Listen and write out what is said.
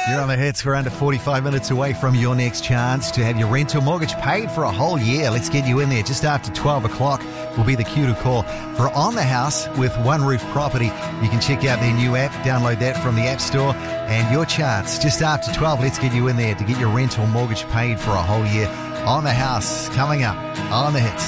You're on the hits. We're under 45 minutes away from your next chance to have your rental mortgage paid for a whole year. Let's get you in there. Just after 12 o'clock will be the cue to call for On the House with One Roof Property. You can check out their new app, download that from the App Store, and your chance. Just after 12, let's get you in there to get your rental mortgage paid for a whole year. On the House coming up on the hits.